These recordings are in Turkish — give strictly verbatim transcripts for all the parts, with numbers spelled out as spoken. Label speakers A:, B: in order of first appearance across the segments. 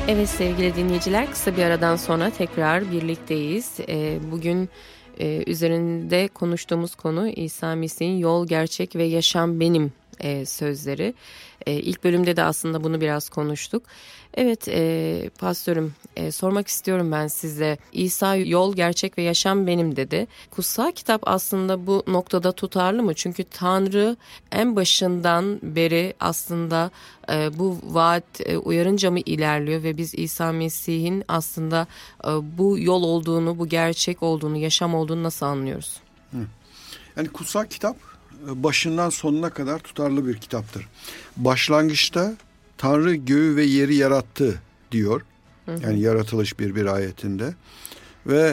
A: Evet sevgili dinleyiciler, kısa bir aradan sonra tekrar birlikteyiz. Bugün üzerinde konuştuğumuz konu İsa Mesih'in yol, gerçek ve yaşam benim sözleri. İlk bölümde de aslında bunu biraz konuştuk. Evet e, pastörüm e, sormak istiyorum ben size. İsa yol, gerçek ve yaşam benim dedi. Kutsal kitap aslında bu noktada tutarlı mı? Çünkü Tanrı en başından beri aslında e, bu vaat e, uyarınca mı ilerliyor ve biz İsa Mesih'in aslında e, bu yol olduğunu, bu gerçek olduğunu, yaşam olduğunu nasıl anlıyoruz?
B: Hı. Yani kutsal kitap başından sonuna kadar tutarlı bir kitaptır. Başlangıçta Tanrı göğü ve yeri yarattı diyor. Hı hı. Yani yaratılış bir bir ayetinde. Ve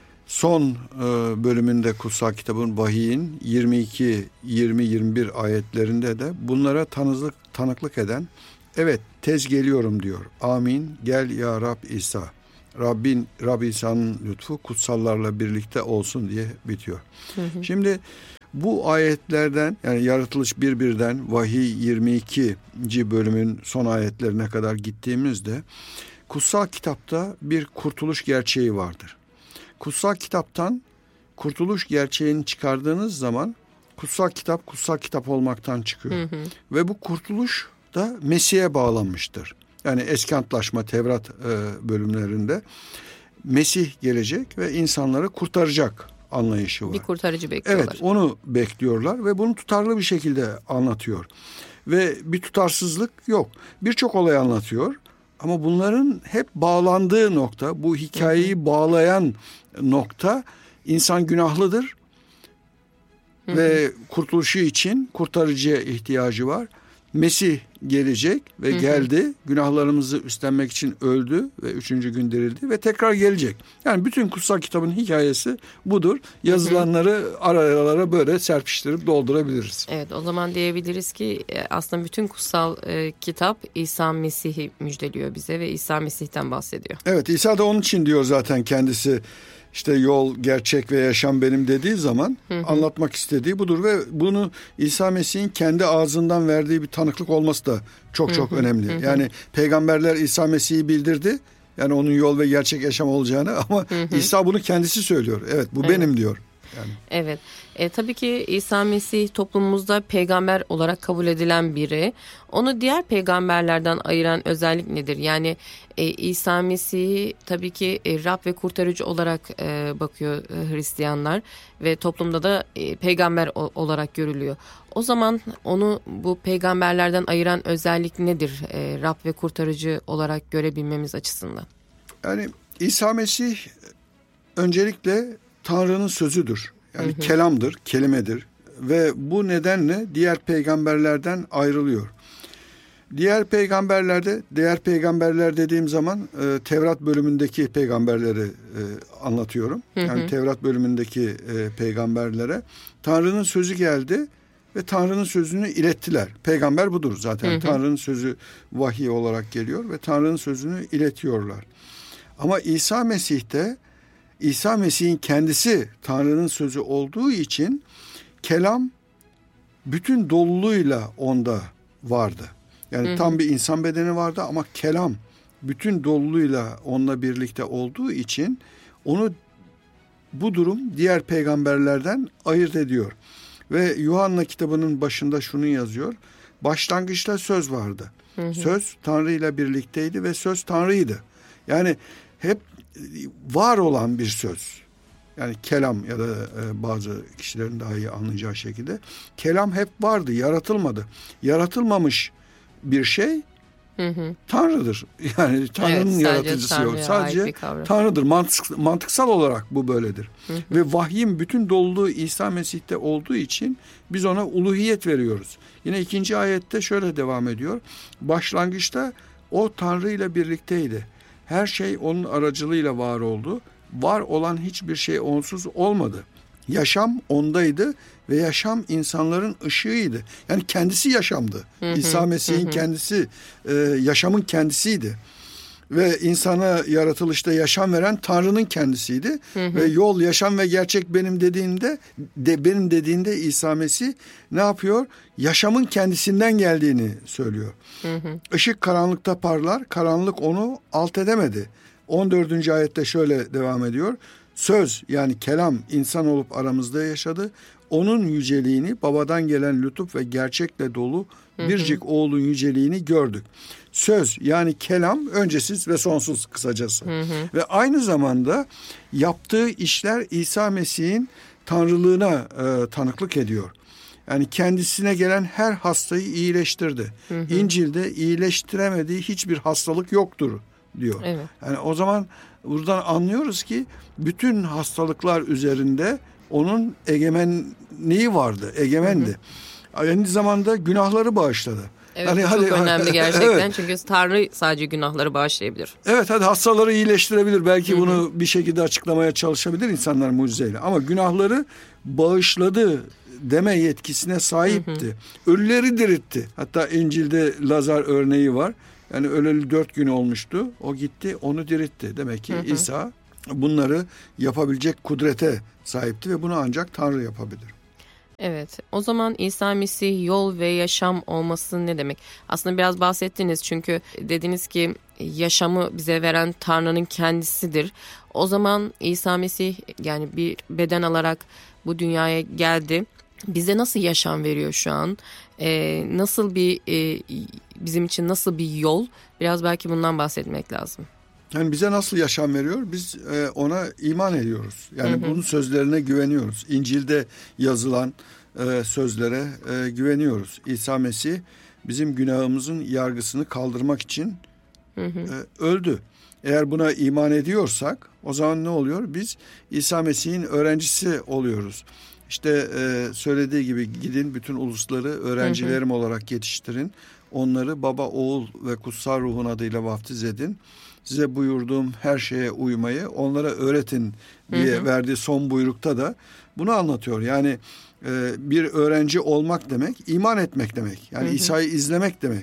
B: son e, bölümünde kutsal kitabın, vahiyin yirmi iki, yirmi, yirmi bir ayetlerinde de bunlara tanızlık, tanıklık eden, evet tez geliyorum diyor. Amin, gel ya Rab İsa. Rabbin, Rab İsa'nın lütfu kutsallarla birlikte olsun diye bitiyor. Hı hı. Şimdi bu ayetlerden, yani yaratılış bir birden vahiy yirmi ikinci bölümün son ayetlerine kadar gittiğimizde kutsal kitapta bir kurtuluş gerçeği vardır. Kutsal kitaptan kurtuluş gerçeğini çıkardığınız zaman kutsal kitap kutsal kitap olmaktan çıkıyor. Hı hı. Ve bu kurtuluş da Mesih'e bağlanmıştır. Yani Eski Antlaşma, Tevrat e, bölümlerinde Mesih gelecek ve insanları kurtaracak anlayışı var.
A: Bir kurtarıcı bekliyorlar.
B: Evet, onu bekliyorlar ve bunu tutarlı bir şekilde anlatıyor. Ve bir tutarsızlık yok. Birçok olay anlatıyor ama bunların hep bağlandığı nokta, bu hikayeyi hı hı. bağlayan nokta, insan günahlıdır hı hı. ve kurtuluşu için kurtarıcıya ihtiyacı var. Mesih gelecek ve hı hı. geldi, günahlarımızı üstlenmek için öldü ve üçüncü gün dirildi ve tekrar gelecek. Yani bütün kutsal kitabın hikayesi budur. Yazılanları hı hı. aralara böyle serpiştirip doldurabiliriz.
A: Evet, o zaman diyebiliriz ki aslında bütün kutsal e, kitap İsa Mesih'i müjdeliyor bize ve İsa Mesih'ten bahsediyor.
B: Evet, İsa da onun için diyor zaten kendisi. İşte yol, gerçek ve yaşam benim dediği zaman hı hı. anlatmak istediği budur ve bunu İsa Mesih'in kendi ağzından verdiği bir tanıklık olması da çok çok hı hı. önemli. Hı hı. Yani peygamberler İsa Mesih'i bildirdi. Yani onun yol ve gerçek yaşam olacağını ama hı hı. İsa bunu kendisi söylüyor. Evet, bu evet. benim diyor. Yani.
A: Evet. E, tabii ki İsa Mesih toplumumuzda peygamber olarak kabul edilen biri. Onu diğer peygamberlerden ayıran özellik nedir? Yani e, İsa Mesih'i tabii ki e, Rab ve kurtarıcı olarak e, bakıyor e, Hristiyanlar ve toplumda da e, peygamber o, olarak görülüyor. O zaman onu bu peygamberlerden ayıran özellik nedir? E, Rab ve kurtarıcı olarak görebilmemiz açısından.
B: Yani İsa Mesih öncelikle Tanrı'nın sözüdür. Yani hı hı. kelamdır, kelimedir ve bu nedenle diğer peygamberlerden ayrılıyor. Diğer peygamberlerde, diğer peygamberler dediğim zaman e, Tevrat bölümündeki peygamberleri e, anlatıyorum. Hı hı. Yani Tevrat bölümündeki e, peygamberlere Tanrı'nın sözü geldi ve Tanrı'nın sözünü ilettiler. Peygamber budur zaten. Hı hı. Tanrı'nın sözü vahiy olarak geliyor ve Tanrı'nın sözünü iletiyorlar. Ama İsa Mesih'te İsa Mesih'in kendisi Tanrı'nın sözü olduğu için kelam bütün doluluğuyla onda vardı. Yani hı hı. tam bir insan bedeni vardı ama kelam bütün doluluğuyla onunla birlikte olduğu için onu bu durum diğer peygamberlerden ayırt ediyor. Ve Yuhanna kitabının başında şunu yazıyor. Başlangıçta söz vardı. Hı hı. Söz Tanrı ile birlikteydi ve söz Tanrı'ydı. Yani hep var olan bir söz. Yani kelam ya da bazı kişilerin daha iyi anlayacağı şekilde kelam hep vardı, yaratılmadı. Yaratılmamış bir şey hı hı. Tanrı'dır. Yani Tanrı'nın evet, yaratıcısı yok. Sadece Tanrı'dır. Mantık, mantıksal olarak bu böyledir. Hı hı. Ve vahyin bütün doluluğu İsa Mesih'te olduğu için biz ona uluhiyet veriyoruz. Yine ikinci ayette şöyle devam ediyor. Başlangıçta o Tanrı ile birlikteydi. Her şey onun aracılığıyla var oldu. Var olan hiçbir şey onsuz olmadı. Yaşam ondaydı ve yaşam insanların ışığıydı. Yani kendisi yaşamdı. Hı hı, İsa Mesih'in hı. kendisi e, yaşamın kendisiydi. ve insana yaratılışta yaşam veren Tanrı'nın kendisiydi. Hı hı. Ve yol, yaşam ve gerçek benim dediğinde de benim dediğinde İsa Mesih ne yapıyor? Yaşamın kendisinden geldiğini söylüyor. Hı hı. Işık karanlıkta parlar, karanlık onu alt edemedi. on dördüncü ayette şöyle devam ediyor. Söz, yani kelam, insan olup aramızda yaşadı. Onun yüceliğini, babadan gelen lütuf ve gerçekle dolu biricik oğlun yüceliğini gördük. Söz, yani kelam, öncesiz ve sonsuz kısacası. Hı hı. Ve aynı zamanda yaptığı işler İsa Mesih'in tanrılığına e, tanıklık ediyor. Yani kendisine gelen her hastayı iyileştirdi. Hı hı. İncil'de iyileştiremediği hiçbir hastalık yoktur diyor. Evet. Yani o zaman buradan anlıyoruz ki bütün hastalıklar üzerinde onun egemenliği vardı, egemendi. Hı hı. Aynı zamanda günahları bağışladı.
A: Evet, hani, çok hadi, önemli gerçekten. Evet. Çünkü Tanrı sadece günahları bağışlayabilir.
B: Evet, hadi hastaları iyileştirebilir. Belki Hı-hı. bunu bir şekilde açıklamaya çalışabilir insanlar mucizeyle. Ama günahları bağışladı deme yetkisine sahipti. Hı-hı. Ölüleri diritti. Hatta İncil'de Lazar örneği var. Yani öleli dört gün olmuştu. O gitti, onu diritti. Demek ki Hı-hı. İsa bunları yapabilecek kudrete sahipti ve bunu ancak Tanrı yapabilir.
A: Evet, o zaman İsa Mesih yol ve yaşam olması ne demek? Aslında biraz bahsettiniz, çünkü dediniz ki yaşamı bize veren Tanrı'nın kendisidir. O zaman İsa Mesih yani bir beden alarak bu dünyaya geldi. Bize nasıl yaşam veriyor şu an? Ee, nasıl bir e, bizim için nasıl bir yol? Biraz belki bundan bahsetmek lazım.
B: Yani bize nasıl yaşam veriyor? Biz e, ona iman ediyoruz. Yani hı hı. bunun sözlerine güveniyoruz. İncil'de yazılan e, sözlere e, güveniyoruz. İsa Mesih bizim günahımızın yargısını kaldırmak için hı hı. E, öldü. Eğer buna iman ediyorsak o zaman ne oluyor? Biz İsa Mesih'in öğrencisi oluyoruz. İşte e, söylediği gibi gidin bütün ulusları öğrencilerim hı hı. olarak yetiştirin. Onları Baba, Oğul ve Kutsal Ruhun adıyla vaftiz edin. Size buyurduğum her şeye uymayı onlara öğretin diye hı hı. verdiği son buyrukta da bunu anlatıyor. Yani e, bir öğrenci olmak demek, iman etmek demek. Yani İsa'yı izlemek demek.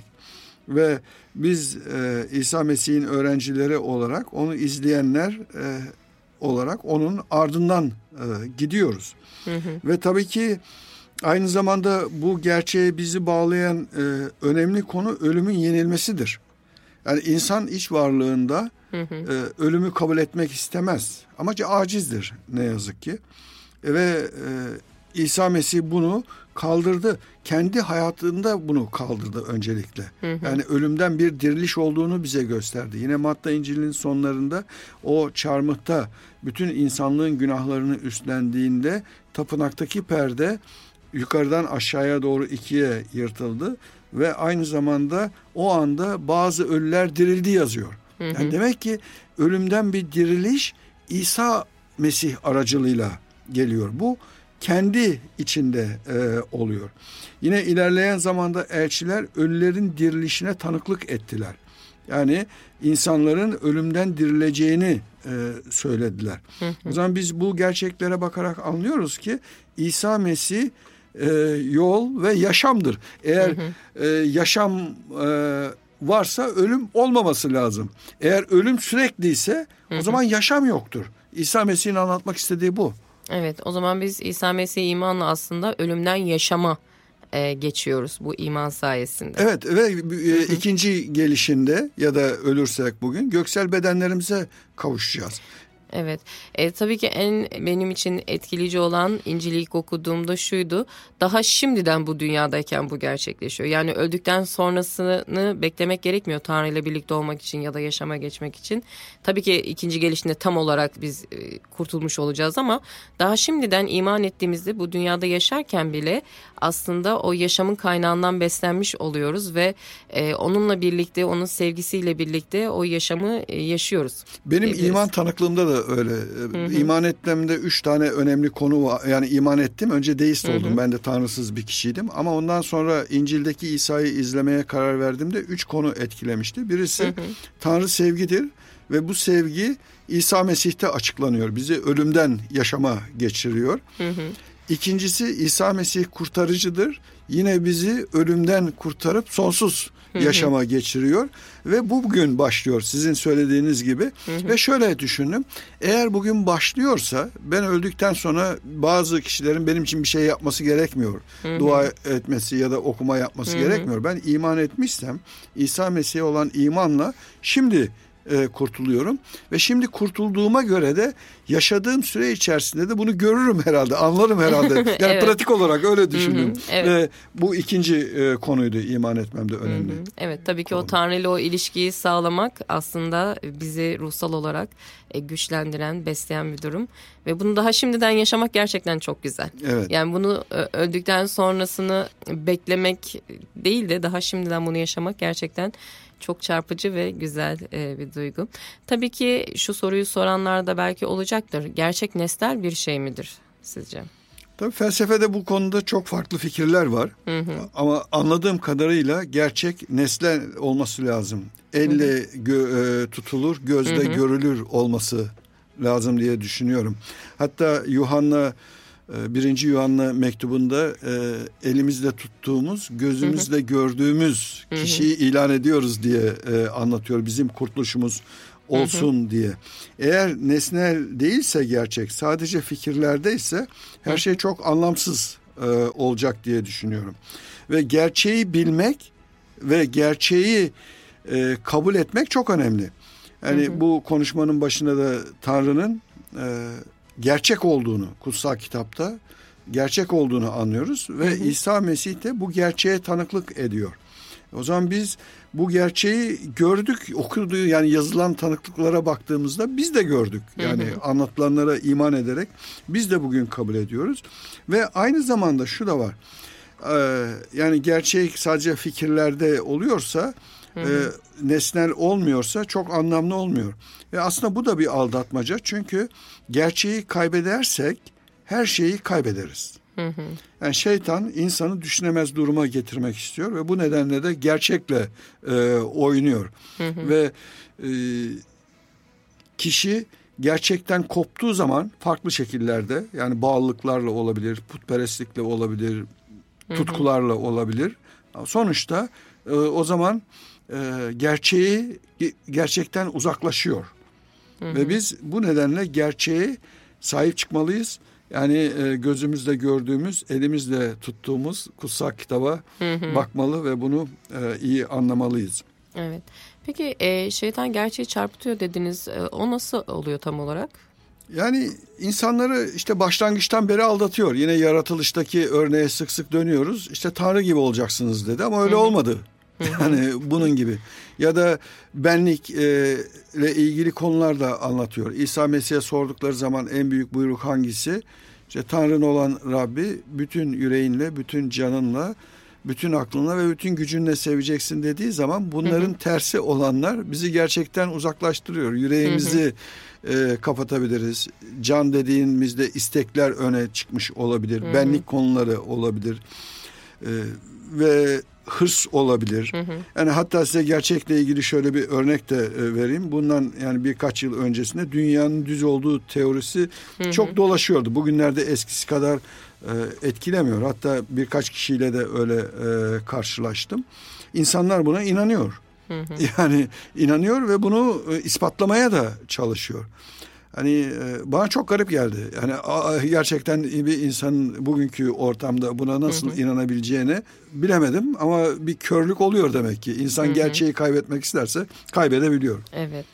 B: Ve biz e, İsa Mesih'in öğrencileri olarak, onu izleyenler e, olarak onun ardından e, gidiyoruz. Hı hı. Ve tabii ki aynı zamanda bu gerçeğe bizi bağlayan e, önemli konu ölümün yenilmesidir. Yani insan iç varlığında hı hı. E, ölümü kabul etmek istemez. Ama acizdir ne yazık ki. E, ve e, İsa Mesih bunu kaldırdı. Kendi hayatında bunu kaldırdı öncelikle. Hı hı. Yani ölümden bir diriliş olduğunu bize gösterdi. Yine Matta İncil'in sonlarında o çarmıhta bütün insanlığın günahlarını üstlendiğinde tapınaktaki perde yukarıdan aşağıya doğru ikiye yırtıldı. Ve aynı zamanda o anda bazı ölüler dirildi yazıyor. Hı hı. Yani demek ki ölümden bir diriliş İsa Mesih aracılığıyla geliyor. Bu kendi içinde e, oluyor. Yine ilerleyen zamanda elçiler ölülerin dirilişine tanıklık ettiler. Yani insanların ölümden dirileceğini e, söylediler. Hı hı. O zaman biz bu gerçeklere bakarak anlıyoruz ki İsa Mesih e, yol ve yaşamdır. Eğer hı hı. E, yaşam e, varsa ölüm olmaması lazım. Eğer ölüm sürekliyse hı hı. o zaman yaşam yoktur. İsa Mesih'in anlatmak istediği bu.
A: Evet, o zaman biz İsa Mesih imanla aslında ölümden yaşama e, geçiyoruz bu iman sayesinde.
B: Evet ve e, ikinci gelişinde ya da ölürsek bugün göksel bedenlerimize kavuşacağız.
A: Evet, e, tabii ki en benim için etkileyici olan İncil'i ilk okuduğumda şuydu. Daha şimdiden bu dünyadayken bu gerçekleşiyor. Yani öldükten sonrasını beklemek gerekmiyor Tanrı ile birlikte olmak için ya da yaşama geçmek için. Tabii ki ikinci gelişinde tam olarak biz e, kurtulmuş olacağız ama daha şimdiden iman ettiğimizde bu dünyada yaşarken bile aslında o yaşamın kaynağından beslenmiş oluyoruz ve e, onunla birlikte, onun sevgisiyle birlikte o yaşamı e, yaşıyoruz.
B: Benim iman tanıklığımda da öyle. Hı hı. İman etmemde üç tane önemli konu var. Yani iman ettim. Önce deist oldum. Hı hı. Ben de tanrısız bir kişiydim. Ama ondan sonra İncil'deki İsa'yı izlemeye karar verdiğimde üç konu etkilemişti. Birisi hı hı. Tanrı sevgidir ve bu sevgi İsa Mesih'te açıklanıyor. Bizi ölümden yaşama geçiriyor. Hı hı. İkincisi, İsa Mesih kurtarıcıdır. Yine bizi ölümden kurtarıp sonsuz yaşama geçiriyor ve bu bugün başlıyor sizin söylediğiniz gibi. Hı hı. Ve şöyle düşünün, eğer bugün başlıyorsa ben öldükten sonra bazı kişilerin benim için bir şey yapması gerekmiyor. Hı hı. Dua etmesi ya da okuma yapması hı hı. gerekmiyor. Ben iman etmişsem İsa Mesih'e olan imanla şimdi e, kurtuluyorum ve şimdi kurtulduğuma göre de yaşadığım süre içerisinde de bunu görürüm herhalde, anlarım herhalde. Yani evet. Pratik olarak öyle düşündüm. Hı hı, evet. Ve bu ikinci e, konuydu, iman etmem de önemli. Hı hı.
A: Evet, tabii ki Konu. O Tanrı ile o ilişkiyi sağlamak aslında bizi ruhsal olarak e, güçlendiren, besleyen bir durum. Ve bunu daha şimdiden yaşamak gerçekten çok güzel. Evet. Yani bunu e, öldükten sonrasını beklemek değil de daha şimdiden bunu yaşamak gerçekten çok çarpıcı ve güzel e, bir duygu. Tabii ki şu soruyu soranlar da belki olacaktır. Gerçek nesnel bir şey midir sizce?
B: Tabii felsefede bu konuda çok farklı fikirler var. Hı hı. Ama anladığım kadarıyla gerçek nesnel olması lazım. Elle gö- e, tutulur, gözle hı hı. görülür olması lazım diye düşünüyorum. Hatta Yuhanna Birinci Yuhanna mektubunda e, elimizle tuttuğumuz, gözümüzle hı hı. gördüğümüz kişiyi hı hı. ilan ediyoruz diye e, anlatıyor. Bizim kurtuluşumuz olsun hı hı. diye. Eğer nesnel değilse gerçek, sadece fikirlerdeyse her hı. şey çok anlamsız e, olacak diye düşünüyorum. Ve gerçeği bilmek ve gerçeği e, kabul etmek çok önemli. Yani hı hı. bu konuşmanın başında da Tanrı'nın e, gerçek olduğunu, kutsal kitapta gerçek olduğunu anlıyoruz ve hı hı. İsa Mesih de bu gerçeğe tanıklık ediyor. O zaman biz bu gerçeği gördük, okuduğu yani yazılan tanıklıklara baktığımızda biz de gördük. Yani hı hı. anlatılanlara iman ederek biz de bugün kabul ediyoruz. Ve aynı zamanda şu da var. Ee, yani gerçek sadece fikirlerde oluyorsa, hı hı. E, nesnel olmuyorsa çok anlamlı olmuyor. Ve aslında bu da bir aldatmaca. Çünkü gerçeği kaybedersek her şeyi kaybederiz. Hı hı. Yani şeytan insanı düşünemez duruma getirmek istiyor ve bu nedenle de gerçekle e, oynuyor. Hı hı. Ve e, kişi gerçekten koptuğu zaman farklı şekillerde, yani bağlılıklarla olabilir, putperestlikle olabilir, tutkularla hı hı. olabilir. Sonuçta e, o zaman e, gerçeği gerçekten uzaklaşıyor. Hı hı. Ve biz bu nedenle gerçeğe sahip çıkmalıyız. Yani e, gözümüzle gördüğümüz, elimizle tuttuğumuz kutsal kitaba hı hı. bakmalı ve bunu e, iyi anlamalıyız.
A: Evet. Peki e, şeytan gerçeği çarpıtıyor dediniz. E, o nasıl oluyor tam olarak?
B: Yani insanları işte başlangıçtan beri aldatıyor. Yine yaratılıştaki örneğe sık sık dönüyoruz. İşte Tanrı gibi olacaksınız dedi ama öyle hı hı. olmadı. Yani bunun gibi. Ya da benlik e, ile ilgili konular da anlatıyor. İsa Mesih'e sordukları zaman en büyük buyruk hangisi? İşte Tanrı'nın olan Rabbi bütün yüreğinle, bütün canınla, bütün aklınla ve bütün gücünle seveceksin dediği zaman bunların hı hı. tersi olanlar bizi gerçekten uzaklaştırıyor. Yüreğimizi hı hı. E, kapatabiliriz. Can dediğimizde istekler öne çıkmış olabilir. Hı hı. Benlik konuları olabilir. E, ve hırs olabilir. Hı hı. Yani hatta size gerçekle ilgili şöyle bir örnek de vereyim. Bundan yani birkaç yıl öncesinde dünyanın düz olduğu teorisi hı hı. çok dolaşıyordu. Bugünlerde eskisi kadar e, etkilemiyor. Hatta birkaç kişiyle de öyle e, karşılaştım. İnsanlar buna inanıyor. Hı hı. Yani inanıyor ve bunu e, ispatlamaya da çalışıyor. Hani bana çok garip geldi. Yani gerçekten bir insanın bugünkü ortamda buna nasıl hı hı. inanabileceğini bilemedim. Ama bir körlük oluyor demek ki. İnsan hı hı. gerçeği kaybetmek isterse kaybedebiliyor.
A: Evet.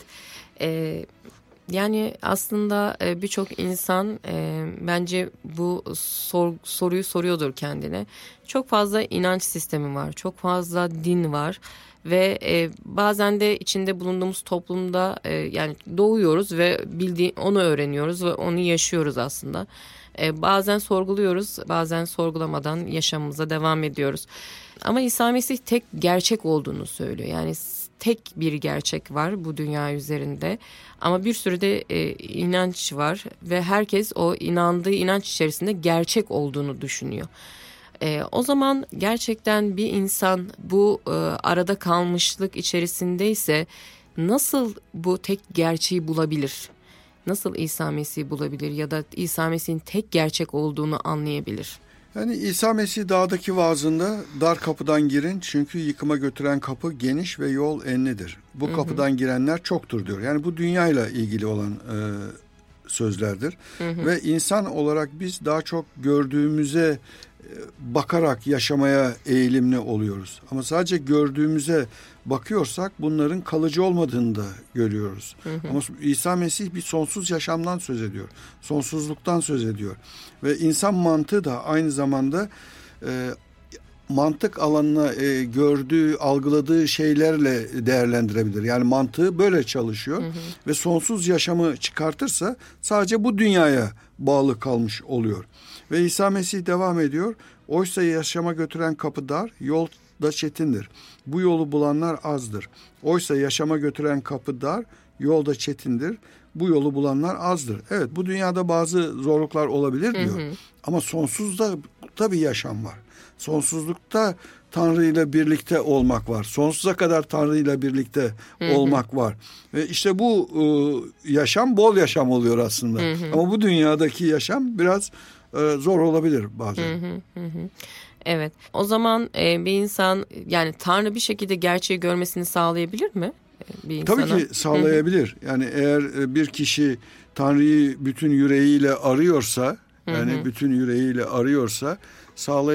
A: Ee, yani aslında birçok insan e, bence bu sor, soruyu soruyordur kendine. Çok fazla inanç sistemi var. Çok fazla din var. Ve e, bazen de içinde bulunduğumuz toplumda e, yani doğuyoruz ve bildiği onu öğreniyoruz ve onu yaşıyoruz aslında. E, bazen sorguluyoruz, bazen sorgulamadan yaşamımıza devam ediyoruz. Ama İsa Mesih tek gerçek olduğunu söylüyor. Yani tek bir gerçek var bu dünya üzerinde. Ama bir sürü de e, inanç var ve herkes o inandığı inanç içerisinde gerçek olduğunu düşünüyor. Ee, o zaman gerçekten bir insan bu e, arada kalmışlık içerisindeyse nasıl bu tek gerçeği bulabilir? nasıl İsa Mesih'i bulabilir ya da İsa Mesih'in tek gerçek olduğunu anlayabilir?
B: Yani İsa Mesih dağdaki vaazında dar kapıdan girin çünkü yıkıma götüren kapı geniş ve yol enlidir. Bu hı hı. kapıdan girenler çoktur diyor. Yani bu dünyayla ilgili olan e, sözlerdir. Hı hı. Ve insan olarak biz daha çok gördüğümüze bakarak yaşamaya eğilimli oluyoruz. Ama sadece gördüğümüze bakıyorsak bunların kalıcı olmadığını da görüyoruz. Hı hı. Ama İsa Mesih bir sonsuz yaşamdan söz ediyor. Sonsuzluktan söz ediyor. Ve insan mantığı da aynı zamanda e, mantık alanına e, gördüğü, algıladığı şeylerle değerlendirebilir. Yani mantığı böyle çalışıyor. Hı hı. Ve sonsuz yaşamı çıkartırsa sadece bu dünyaya bağlı kalmış oluyor. Ve İsa Mesih devam ediyor. Oysa yaşama götüren kapı dar, yol da çetindir. Bu yolu bulanlar azdır. Oysa yaşama götüren kapı dar, yol da çetindir. Bu yolu bulanlar azdır. Evet, bu dünyada bazı zorluklar olabilir diyor. Hı hı. Ama sonsuzda da bir yaşam var. Sonsuzlukta Tanrı ile birlikte olmak var. Sonsuza kadar Tanrı ile birlikte hı hı. olmak var. Ve işte bu e, yaşam bol yaşam oluyor aslında. Hı hı. Ama bu dünyadaki yaşam biraz e, zor olabilir bazen. Hı hı hı.
A: Evet. O zaman e, bir insan yani Tanrı bir şekilde gerçeği görmesini sağlayabilir mi? Bir insana?
B: Tabii ki sağlayabilir. Hı hı. Yani eğer bir kişi Tanrı'yı bütün yüreğiyle arıyorsa, yani hı hı. bütün yüreğiyle arıyorsa sağlayabilir.